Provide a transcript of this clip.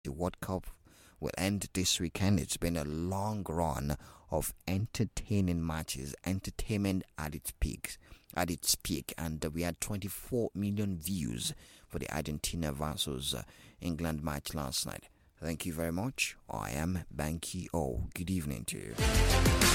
The World Cup will end this weekend. It's been a long run of entertaining matches, entertainment at its peak, and we had 24 million views for the Argentina versus England match last night. Thank you very much. I am Banky O. Good evening to you.